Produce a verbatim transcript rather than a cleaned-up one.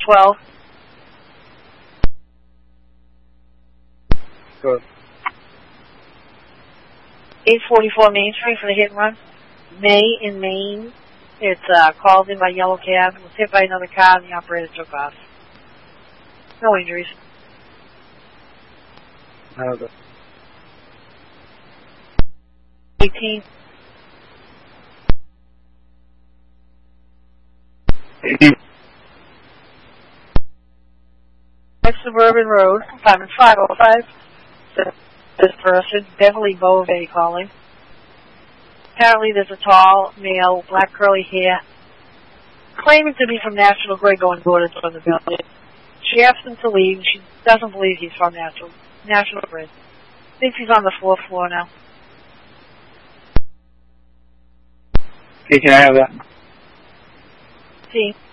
twelve. Good. eight forty-four Main Street for the hit and run. May in Maine. It's uh, called in by yellow cab. It was hit by another car and the operator took off. No injuries. Okay. eighteen. Next Suburban Road, apartment five oh five. This person, Beverly Bovee, calling. Apparently there's a tall male, black curly hair, claiming to be from National Grid going boarded from the building. She asks him to leave. She doesn't believe he's from National, National Grid. Thinks he's on the fourth floor now. Okay, can I have that? See.